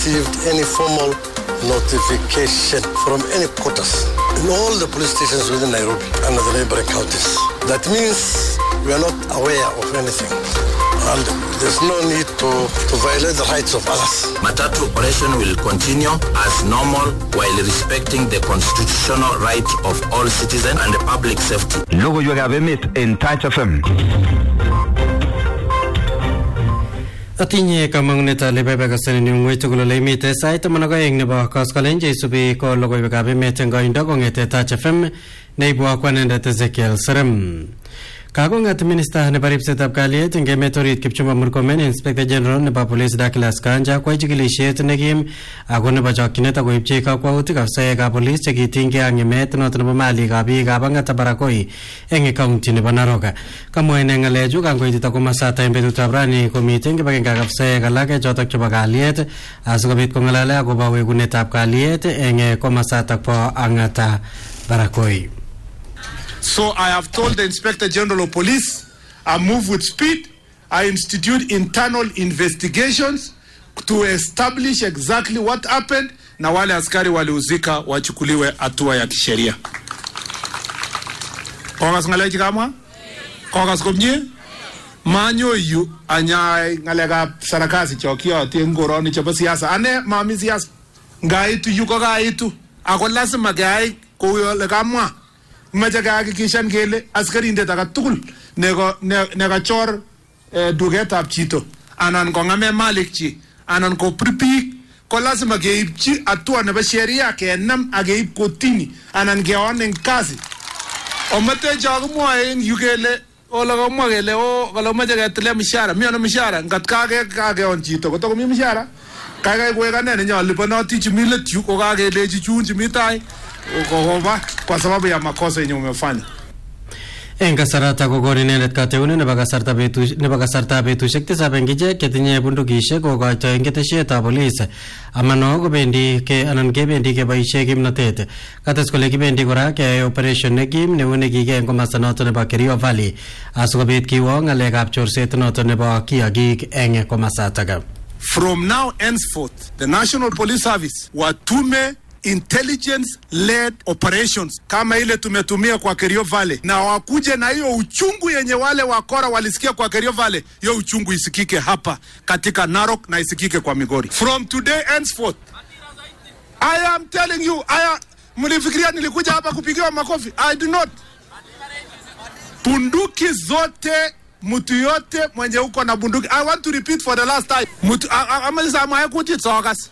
received any formal notification from any quarters in all the police stations within Nairobi and the neighboring counties. That means we are not aware of anything. And there's no need to violate the rights of others. Matatu operation will continue as normal while respecting the constitutional rights of all citizens and the public safety. Logo you have met in Touch FM. Atinye kamanguneta lebebe kasani ni ngoi tugulo lemite site managa eng nebo kaskalenje subi ko logo yogabe metenga indo kongete Touch FM neibwa kwanenda Ezekiel Serem. Kagongat Minister nebo ripsetab kalyet eng emet orit Kipchumba Murkomen Inspector General nebo Police Douglas Kanja koyai chikilishet nekim ako nebo chokchinet akoibchi kakwautik afisaekab police chekitinygei ak ng'emet noto nebo malikab biikab Ang'ata Barakoi eng county nebo Narok. Kamwa ine ng'alechu kangoitita komasata eng betutab rani komiten kibagengekab afisaek alak chotok chebo kalyet asikobit kong'alale akobo wekunetab kalyet eng komasatak bo Ang'ata Barakoi. So I have told the Inspector General of Police, I move with speed, I institute internal investigations to establish exactly what happened na wale askari walihusika wachukuliwe hatua ya kisheria. Kogas ngalechi kama? Kogas komnye? Manyo yu anyai ngalega sarakasi chokio tiengoroni chapa siasa. Ane mami siasa. Ngaitu yu kogaitu. Ako lazima gai kuyo lekamwa. Maja kahakikishan kele askarindet akatugul nekachor duketab chito anan kong'ame malik chi anan ko pripik ko lazima keibchi hatua nebo sheria kenam ak keib kotini anan keon eng kasi. Omete chakimwoe eng yu kele ole kamwa kele kole mache ketile mishahara mi ano mishahara ngat kakeon chito kotokomi mishahara kaikai koek ane nenyoliponoti chumi let yu ko kakelechi chun chumi tai kwa sababu ya makosa yenye umefanya. En kasarata kokoni inendet kateunet nebo kasartab betusiek tisab eng ichek chetinye bundukisiek kokoito eng ketesietab police amano kobendi anan kebendi keboisie kimnotet. Kates kole kibendi kora keyoe operation nekim neu nekikei eng komasta noto nebo Kerio Valley asikobit kiwo ng'alekab chorset noto nebo kiagik eng komasatak. From now henceforth, the National Police Service watume intelligence-led operations kama ile tumetumia kwa Kerio Valley na wakuje na hiyo uchungu yenye wale wakora walisikia kwa Kerio Valley, hiyo uchungu isikike hapa katika Narok na isikike kwa Migori. From today henceforth, I am telling you, mlifikiria nilikuja hapa kupigiwa makofi? I do not. Bunduki zote, mtu yote mwenye uko na bunduki, I want to repeat for the last time. Mtu amaliza amayakuti tsokas.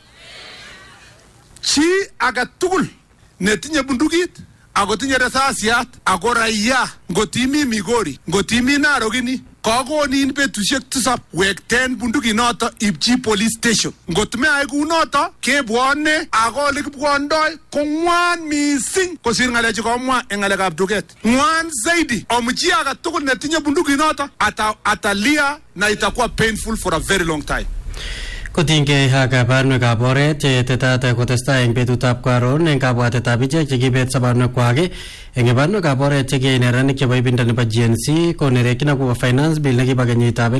Chi agatugul netinye bundukit agotinye resasiat agoraya ngotimi Migori ngotimi Narok kagonin betusiek tisab wekten bunduki noto ibchi police station ngotme ay kunoto kebwone agole kibwondoi kongwan mising kosir ngalechi komwa eng ngalekab duket ngwan zaidi omchi agatugul netinye bunduki noto atalia na itakuwa painful for a very long time. Kotinygei ak kabarwekab oret chetetat kotestai eng betutab karon eng kabwatetab ichek chekibet sobonwekwak eng barwekab oret chekiyai neranik chebo ibindo nebo GNC konerekyin akobo finance bill nekibo kenyitab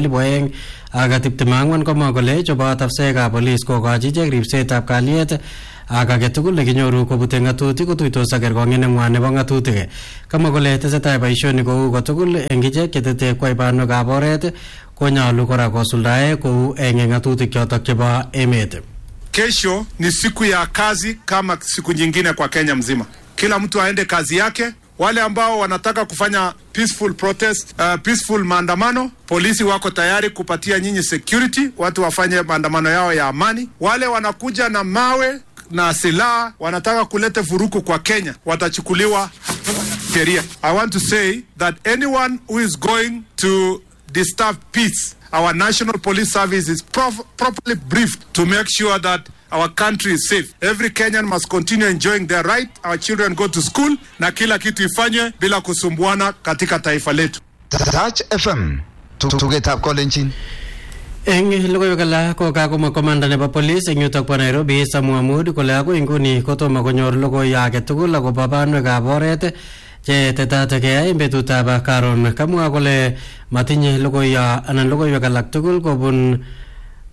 2024 komwa kole chobot afisaekab police kokochi ichek ripsetab kalyet ak age tugul nekinyoru kobute ng'atutik kotuitos ak kerkong'et neng'wan nebo ng'atutik. Kamwa kole tesetai boisionik kou kotugul eng ichek chetete kwai banwekab oret konyalu kora kosuldae kou eng ng'atutik chotok chebo emet. Kesho ni siku ya kazi kama siku nyingine kwa Kenya mzima. Kila mtu aende kazi yake. Wale ambao wanataka kufanya peaceful protest, peaceful maandamano, polisi wako tayari kupatia nyinyi security, watu wafanye maandamano yao ya amani. Wale wanakuja na mawe na silaha wanataka kuleta vurugu kwa Kenya watachukuliwa sheria. I want to say that anyone who is going to disturb peace, our National Police Service is properly briefed to make sure that our country is safe. Every Kenyan must continue enjoying their right. Our children go to school na kila kitu ifanywe bila kusumbuana katika taifa letu. Touch FM tugetab kolenjin. Eng logoiwek alak ko kakomwa komanda nebo police eng yutok bo Nairobi Samu Amud kole ako inguni kotomo konyor logoiwek age tugul akobo banwekab oret che tetat keyai betutab karon. Kamwa kole matinye logoiwek alak tugul kobun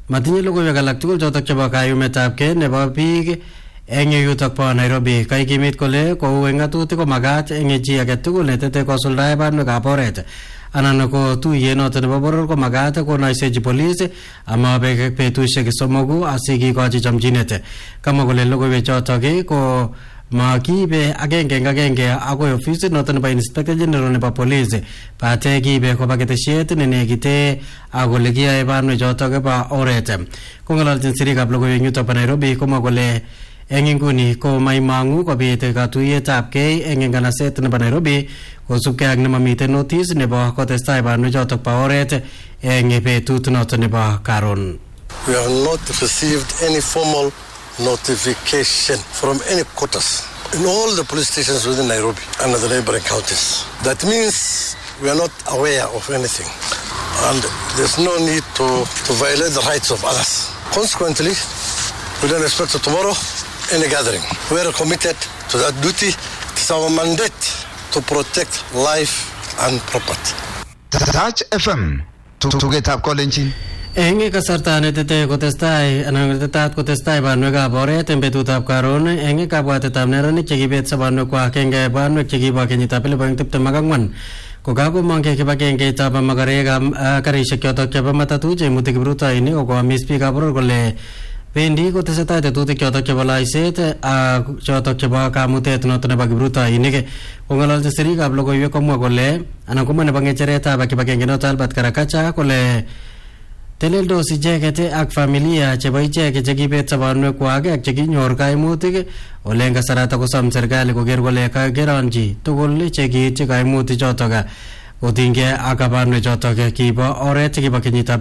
matinye logoiwek alak tugul chotok chebo kayumetabkei nebo biik eng yutok po Nairobi. Kaikimit kole kou eng ng'atutik ko magat eng chi age tugul netete kosuldae banwekab oret anan ko tuyet noto nebo boror ko magat konoisechi polis amabek betusiek somoku asikikochi chamchinet. Kamwa kole logoiwek chotok ko makiibe agenge eng agenge agoi ofisit noto nebo Inspector General nebo Police bate kiibe koba ketesiet nenekite akole kiyae banwek chotok bo oret. Kong'ololjin sirikab logoiwek yutok bo Nairobi komwa kole eng inguni ko maimangu kobit katuiyetabkei eng nganaset nebo Nairobi kosubkei ak nemamite notice nebo kotestai banwek chotok bo oret eng betut noto nebo karon. We have not received any formal notification from any quarters in all the police stations within Nairobi and the neighboring counties. That means we are not aware of anything and there's no need to violate the rights of others. Consequently, we don't expect tomorrow any gathering. We are committed to that duty. It's our mandate to protect life and property. Touch FM. Tugetab kolenjin. Eng kasarta netete kotestai anan tetat kotestai banwekab oret eng betutab karon eng kabwatetab neranik chekibet sobonwekwak eng banwek chekibo kenyitab 2024 kokakomongke kibagengeitab magarekab karisiek chotok chebo matatu cheimuti kiprutoinik kokoamis biikab boror kole bendi kotesetai tetutik chotok chebo laiset ak chotok chebo kamutet noto nebo kiprutoinik. Kong'ololjin sirikab logoiwek komwa kole anan komwa nebo ng'echeretab kibagenge noto Albert Karakacha kole teleldos icheket ak familia chebo icheket chekibet sobonwekwak ak chekinyor kaimutik ole eng kasarata kosom serikali koker kole kakeronji tugul chekiityi kaimutik chotok kotinygei ak banwek chotok kibo oret chekibo kenyitab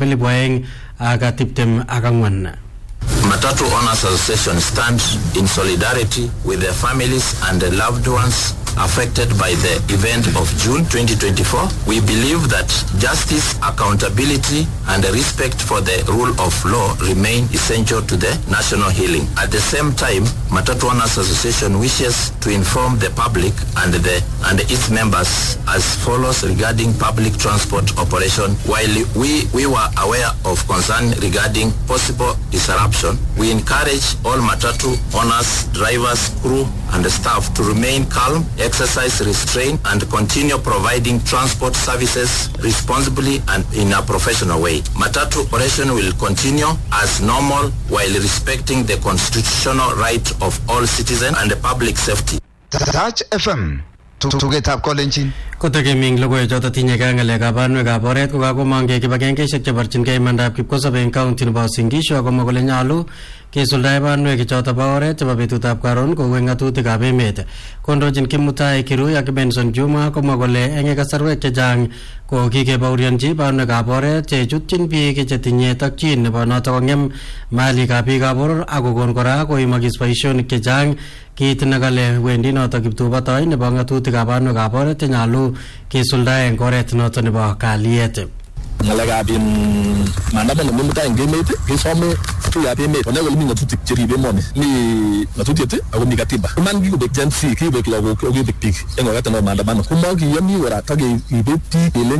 2024. Matatu Owners Association stands in solidarity with the families and the loved ones affected by the event of June 2024. We believe that justice, accountability, and respect for the rule of law remain essential to the national healing. At the same time, Matatu Owners Association wishes to inform the public and its members as follows regarding public transport operation. While we were aware of concern regarding possible disruption, we encourage all Matatu owners, drivers, crew, and staff to remain calm, exercise restraint, and continue providing transport services responsibly and in a professional way. Matatu operation will continue as normal while respecting the constitutional right of all citizens and the public safety. Touch FM. Tugetab kolenjin. Kotekeming logoiwek choto tinye ng'alekab banwekab oret kokakomongke kibagengeisiek cheborchinkei imandab kipkosobe eng county nebo Uasin Gishu akomwa kole nyolu kesuldae banwek choto bo oret chebo betutab karon kou eng ng'atutikab emet. Kondochin Kimutai Kirui ak Benson Juma komwa kole eng kasarwek chechang ko kikebaorionji banwekab oret chechutchin biik chetinye tokyin nebo noto kong'em malikab biikab boror akokon kora koimokis boisionik chechang kiit nekale wendi noto kiptubotoi nebo ng'atutikab banwekab oret nyolu kesuldae eng oret noto nebo kalyet. Ngalekab maandamano nemutai eng emet kesome tuyab emet konai kole mi ng'atutik cheribe emoni, mi ng'atutiet ako mi katiba. Iman kikobek Gen Z, kikobek lagok, kikobek biik eng oret nebo maandamano. Komakiyoni kora takeibe biik kelen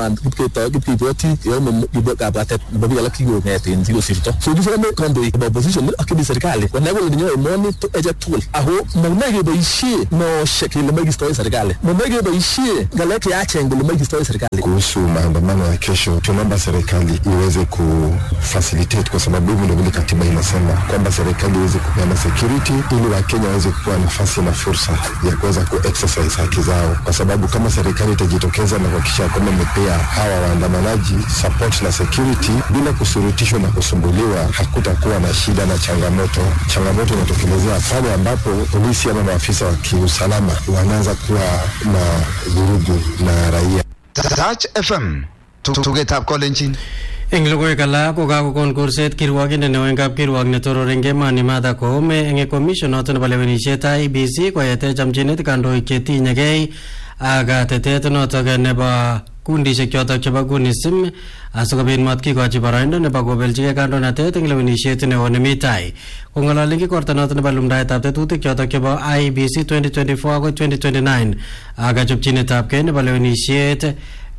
kipkeiboti yome kabwatet nebo biik alak kikong'eten sikosirto. So kisome kandoik nebo opposition ak kimi serikali konai kole nenyo emoni echek tugul ako mamoe keboisie meoshek kele moe kistoi serikali, mamoe keboisie ngalek cheyachen kole moe kistoi serikali. Kuhusu maandamano ya kesho, tunaomba serikali iweze kufacilitate kwa sababu hivyo ndio katiba inasema kwamba serikali iweze kupeana security ili Wakenya waweze kuwa nafasi na fursa ya kuweza ku-exercise haki zao, kwa sababu kama serikali itajitokeza na kuhakikisha kwamba imepea hawa waandamanaji support na security bila kusurutishwa na kusumbuliwa, hakutakuwa na shida na changamoto. Changamoto inatokelezea pale ambapo polisi ama maafisa wa kiusalama wanaanza kuwa na vurugu na raia. Touch FM. Tugetab kolenjin. Eng logoiwek alak kokakokon kurset kirwogindet neo eng kapkirwok netoror eng emoni Martha Koome eng commission noto nebo lewenisiet IEBC koyete chamchinet kandoik chetinyegei ak tetet noto nebo kundishek chotok chebo kunism asikobit matkikochi boroindo nebo kobeljigei kandoinatet eng lewenisiet neo nemi tai. Kong'ololi kikorta noto nebo lumdaetab tetutik chotok chebo IEBC 2024 akoi 2029 ak chopchinetabkei nebo lewenisiet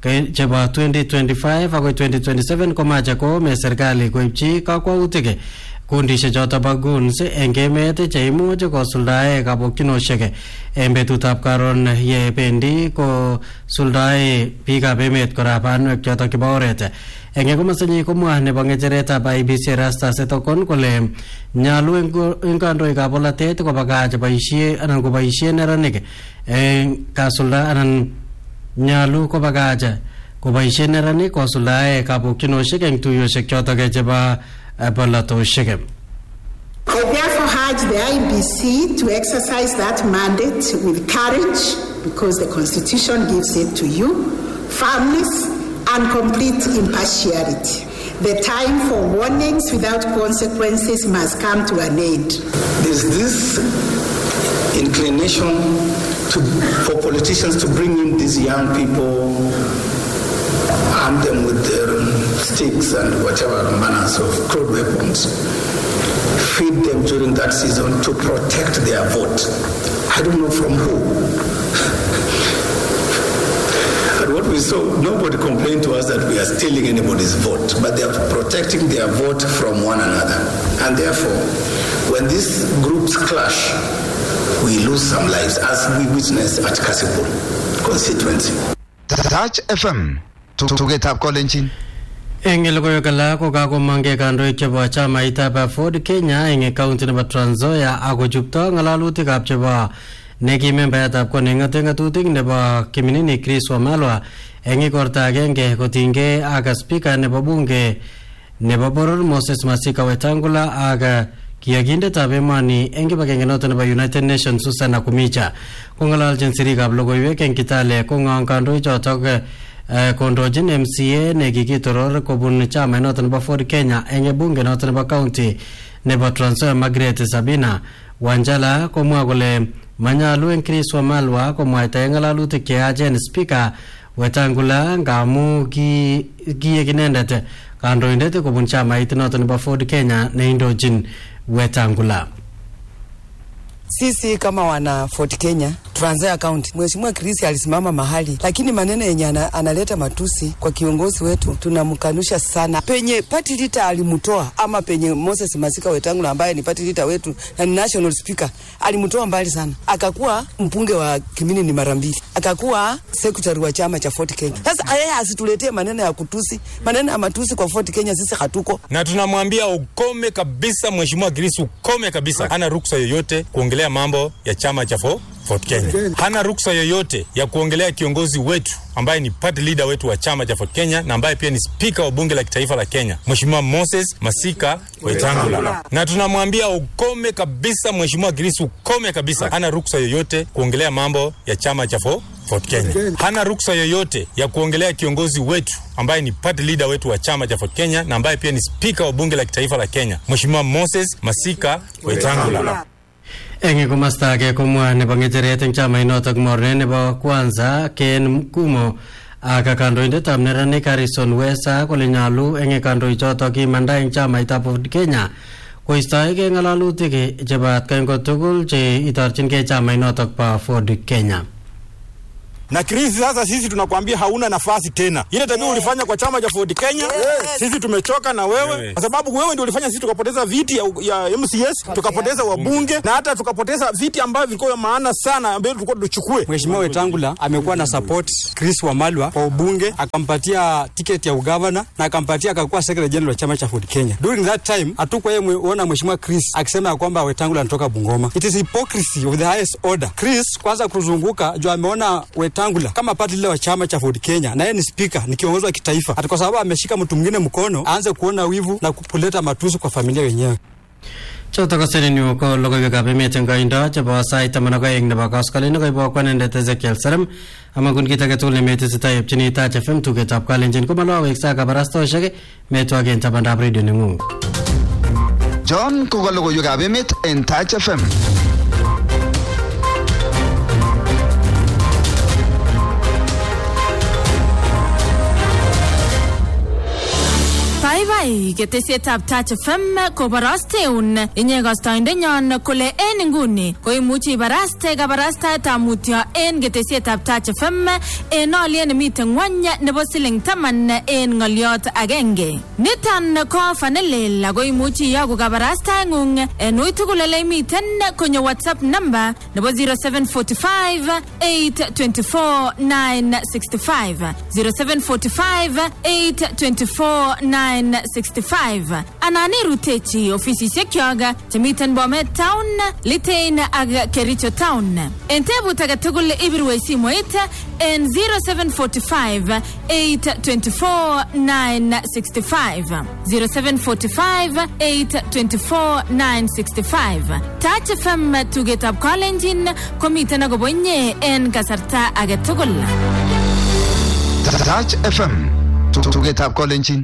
chebo 2025 agoi 2027 komache kome serikali koipchi kakwautik kundishek choto bo goons eng emet cheimuch kosuldae kabokyinoshek eng betutab karon ye bendi kosuldae biikab emet kora banwek choto chebo oret. Eng komasanyi komwa nebo ngecheretab IEBC Rastas Etokon kole nyalu eng kandoikab bolatet kobakach boisie anan koboisie neranik eng kasulda anan nyalu kobakach koboisie neranik kosuldae kabokyinoshek eng tuyoshek choto chebo bolatoshek. I therefore urge the IEBC to exercise that mandate with courage because the Constitution gives it to you, firmness and complete impartiality. The time for warnings without consequences must come to an end. There's this inclination for politicians to bring in these young people, arm them with their sticks and whatever manners of crude weapons, feed them during that season to protect their vote. I don't know from who. And what we saw, nobody complained to us that we are stealing anybody's vote, but they are protecting their vote from one another. And therefore, when these groups clash, we lose some lives, as we witnessed at Kasipul constituency. Touch FM. Tugetab kolenjin. Eng logoiwek alak ko kakomangke kandoik chebo chamaitab Ford Kenya eng county nebo Trans Nzoia akochupto ngalalutikab chebo neki membayatab kone ngatutik nebo Kiminini Chris Wamalwa eng ikorta agenge kotinygei ak speaker nebo bunge nebo boror Moses Masika Wetangula ak kiyakindetab emoni eng kibagenge noto nebo United Nations Susan Akumicha kongalalchin sirikab logoiwek eng Kitale kongang kandoik chotok kondojin MCA nekikitoror kobun chama noto nebo Ford Kenya eng bunge noto nebo county nebo Trans Nzoia Margaret Sabina Wanjala komwa kole manyalu eng Chris Wamalwa komwaita eng ngalalutik cheyachen speaker Wetangula ngamu kiyek inendet kandoindet kobun chamait noto nebo Ford Kenya neindojin Wetangula. Sisi kama wana Fort Kenya Trans Nzoia County, Mheshimiwa Chris alisimama mahali, lakini maneno yenye analeta matusi kwa kiongozi wetu tunamkanusha sana. Penye party leader alimutoa ama penye Moses Masika Wetangula ambaye ni party leader wetu na ni national speaker alimutoa mbali sana. Akakuwa mbunge wa Kimini ni mara mbili. Akakuwa secretary wa chama cha Fort Kenya. Sasa yeye asituletee maneno ya kutusi, maneno ya matusi kwa Fort Kenya sisi hatuko. Na tunamwambia ukome kabisa Mheshimiwa Chris, ukome kabisa. Hana ruksa yoyote kuongelea mambo ya chama cha Fort Kenya. Hana ruksa yoyote ya kuongelea kiongozi wetu ambaye ni party leader wetu wa chama cha Fort Kenya na ambaye pia ni speaker wa bunge la kitaifa la Kenya, Mheshimiwa Moses Masika Wetangula. Na tunamwambia ukome kabisa Mheshimiwa Chris, ukome kabisa. Hana ruksa yoyote kuongelea mambo ya chama cha Fort Kenya. Hana ruksa yoyote ya kuongelea kiongozi wetu ambaye ni party leader wetu wa chama cha Fort Kenya na ambaye pia ni speaker wa bunge la kitaifa la Kenya, Mheshimiwa Moses Masika Wetangula. Eng komasta age komwa nebo ngecheret eng chama inotok morne nebo kwanza Ken Mkumo ak kandoindetab neranik Harrison Wesa kole nyalu eng kandoichotok kimanda eng chamaitab Ford Kenya koistoegei ngalalutik chebo atkan tugul che itorchingei chama inotok pa Ford Kenya. Na Chris, sasa sisi tunakwambia hauna nafasi tena. Ile tabia ulifanya kwa chama cha Ford Kenya, sisi tumechoka na wewe. Kwa sababu wewe ndio ulifanya sisi tukapoteza viti ya MCS, tukapoteza wabunge na hata tukapoteza viti ambavyo vilikuwa maana sana ambavyo tulikuwa tuchukue. Mheshimiwa Wetangula amekuwa na support Chris Wamalwa kwa ubunge, akampatia ticket ya ugavana na akampatia akakuwa secretary general wa chama cha Ford Kenya. During that time hatukuwa yeye muona Mheshimiwa Chris akisema kwamba Wetangula anatoka Bungoma. It is hypocrisy of the highest order. Chris kwanza kuzunguka juu ameona Wetangula kama party leader wa chama cha Ford Kenya na yeye ni speaker, ni kiongozi wa kitaifa. Hata kwa sababu ameshika mtu mwingine mkono, aanze kuona wivu na kuleta matusi kwa familia wenyewe. Choto kaseni ko logoiwek ab emet eng koindo chebo sait 12 nebo koskoleny koibo kwanendet Ezekiel Serem amagun kit age tugul nemetesetai epchini Touch FM tugetab kalenjin komaloweksa kabarastoshek metwagen tabandab radio nengung. John ko logoiwek ab emet en Touch FM. Bye ketesietab Touch FM kobarasteun inye kastoindenyon kole en nguni koimuchi ibaraste kabarastaetab mutyo en ketesietab Touch FM en olien nemiten ngwony nebo siling 10 en ngoliot agenge. Niton ko fanelel koimuchi iyogu kabarastaengung en uitugul ole imiten konyo WhatsApp number nebo 0745 824 965 0745 824 965 anani rutechi ofisisiek kyoga chemiten Bomet Town, Litein ak Kericho Town. En tebut age tugul ibirwe simoit en 0745 824 965 0745 824 965. Touch FM tugetab Kalenjin komiten akobo inye en kasarta age tugul. Touch FM tugetab Kalenjin.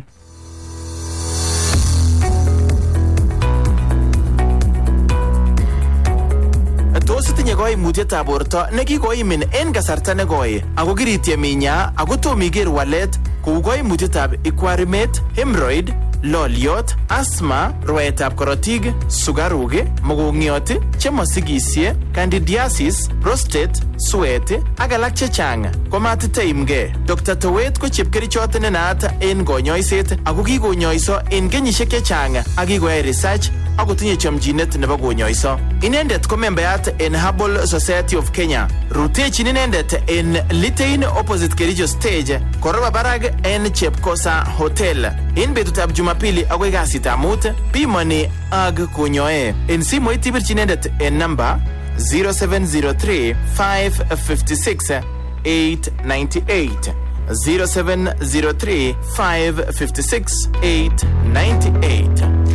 Tos itinye koimutietab borto nekikoimin en kasarta nekoi ako kiritiem inya ako tom iker walet kou koimutietab ikwarimet, hemorrhoid, loliot, asthma, rwaetab korotik, sukaruk, mokongiot, chemosigisie, candidiasis, prostate, suet ak alak chechang. Komatiteimge. Dr. Towet ko chepkerichot nenaat en konyoiset ako kikonyoiso en kenyisiek chechang ak kikoyai research ako tinye chomchinet nebo konyoiso. Inendet ko membayat en Herbal Society of Kenya. Rutechin inendet en Litein opposite Kericho stage, koroba barak en Chepkosa Hotel. En betutab Jumapili akoi kasitab mut, pimoni ak konyoe. En simoit ibirchi inendet en namba 0703 556 898 0703 556 898.